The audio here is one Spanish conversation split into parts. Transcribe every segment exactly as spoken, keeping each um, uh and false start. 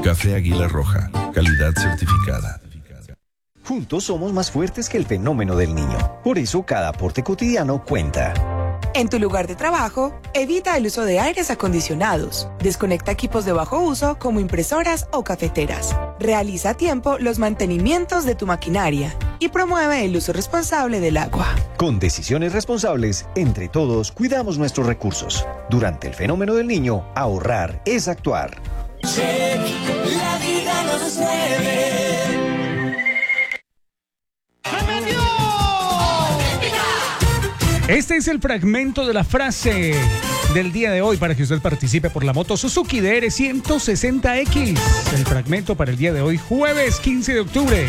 Café Águila Roja, calidad certificada. Juntos somos más fuertes que el fenómeno del niño. Por eso cada aporte cotidiano cuenta. En tu lugar de trabajo, evita el uso de aires acondicionados. Desconecta equipos de bajo uso como impresoras o cafeteras. Realiza a tiempo los mantenimientos de tu maquinaria y promueve el uso responsable del agua. Con decisiones responsables, entre todos cuidamos nuestros recursos. Durante el fenómeno del niño, ahorrar es actuar. Check, la vida nos mueve. Este es el fragmento de la frase del día de hoy para que usted participe por la moto Suzuki D R ciento sesenta X. El fragmento para el día de hoy, jueves quince de octubre.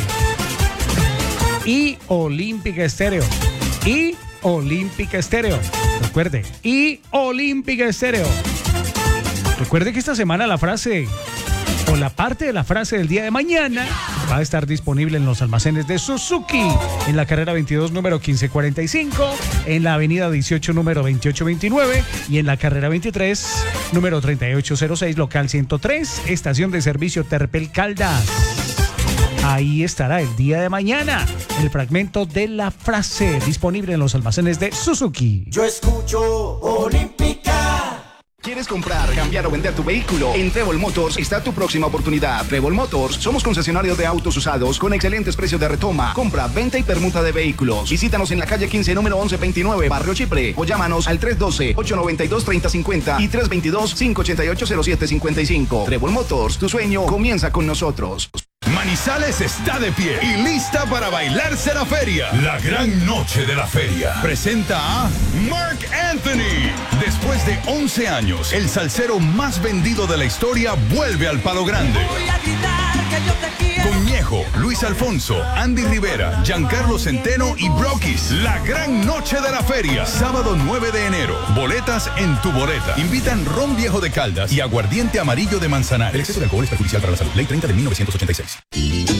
Y Olímpica Estéreo. Y Olímpica Estéreo. Recuerde, y Olímpica Estéreo. Recuerde que esta semana la frase o la parte de la frase del día de mañana va a estar disponible en los almacenes de Suzuki, en la carrera veintidós, número quince cuarenta y cinco, en la avenida dieciocho, número veintiocho veintinueve, y en la carrera veintitrés, número treinta y ocho cero seis, local ciento tres, estación de servicio Terpel Caldas. Ahí estará el día de mañana el fragmento de la frase disponible en los almacenes de Suzuki. Yo escucho Olímpica. ¿Quieres comprar, cambiar o vender tu vehículo? En Trébol Motors está tu próxima oportunidad. Trébol Motors, somos concesionarios de autos usados con excelentes precios de retoma, compra, venta y permuta de vehículos. Visítanos en la calle quince, número once veintinueve, Barrio Chipre, o llámanos al tres uno dos, ocho nueve dos, tres cero cinco cero y tres dos dos, cinco ocho ocho, cero siete cinco cinco. Trébol Motors, tu sueño comienza con nosotros. Manizales está de pie y lista para bailarse la feria. La gran noche de la feria presenta a Marc Anthony. Después de once años, el salsero más vendido de la historia vuelve al Palo Grande. Voy a gritar que yo te quiero. Con Ñejo, Luis Alfonso, Andy Rivera, Giancarlo Centeno y Brokis. La gran noche de la feria. Sábado nueve de enero. Boletas en tu boleta. Invitan ron viejo de Caldas y aguardiente amarillo de Manzanares. El exceso de alcohol es perjudicial para la salud. Ley treinta de mil novecientos ochenta y seis.